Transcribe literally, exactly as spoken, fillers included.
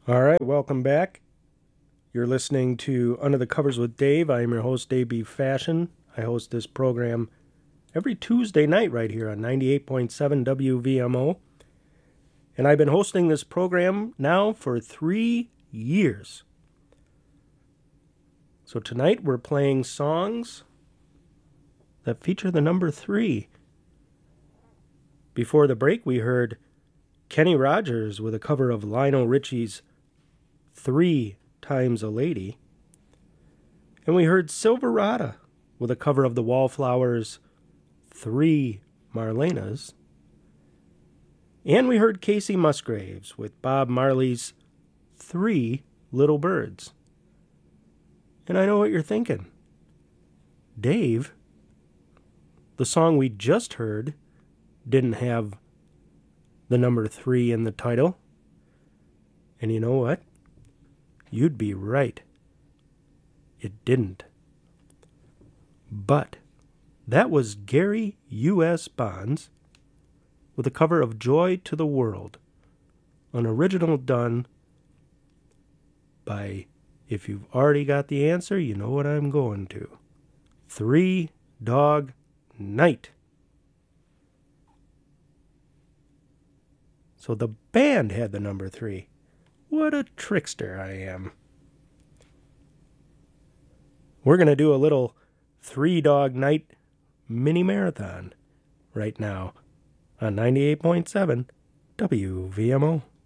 All right, welcome back. You're listening to Under the Covers with Dave. I am your host, Dave B. Fashion. I host this program every Tuesday night right here on ninety-eight point seven W V M O. And I've been hosting this program now for three years. So tonight we're playing songs that feature the number three. Before the break, we heard Kenny Rogers with a cover of Lionel Richie's Three Times a Lady. And we heard Silverado with a cover of the Wallflowers' Three Marlenas. And we heard Casey Musgraves with Bob Marley's Three Little Birds. And I know what you're thinking. Dave, the song we just heard didn't have the number three in the title. And you know what? You'd be right. It didn't. But that was Gary U S Bonds with a cover of Joy to the World, an original done by, if you've already got the answer, you know what I'm going to. Three Dog Night. So the band had the number three. What a trickster I am. We're going to do a little Three Dog Night mini marathon right now on ninety-eight point seven W V M O.